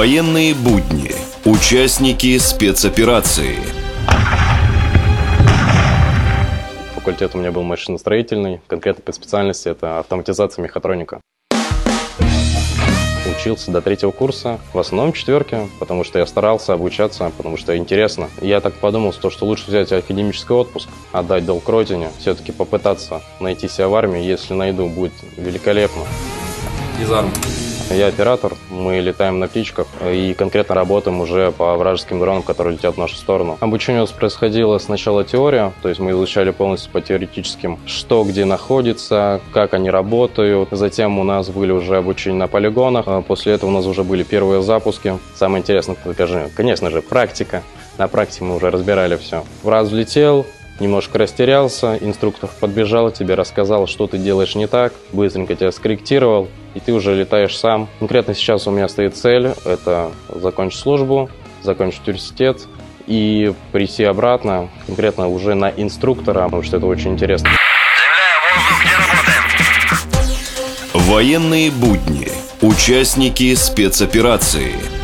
Военные будни. Участники спецоперации. Факультет у меня был машиностроительный, конкретно по специальности это автоматизация мехатроника. Учился до 3-го курса, в основном 4-ки, потому что я старался обучаться, потому что интересно. Я так подумал, что лучше взять академический отпуск, отдать долг родине, все-таки попытаться найти себя в армии, если найду, будет великолепно. Из армии. Я оператор, мы летаем на птичках и конкретно работаем уже по вражеским дронам, которые летят в нашу сторону. Обучение у нас происходило сначала теория, то есть мы изучали полностью по теоретическим, что где находится, как они работают. Затем у нас были уже обучения на полигонах, после этого у нас уже были первые запуски. Самое интересное, конечно же, практика. На практике мы уже разбирали все. Раз влетел, немножко растерялся, инструктор подбежал, тебе рассказал, что ты делаешь не так, быстренько тебя скорректировал, и ты уже летаешь сам. Конкретно сейчас у меня стоит цель – это закончить службу, закончить университет и прийти обратно, конкретно уже на инструктора, потому что это очень интересно. Военные будни. Участники спецоперации.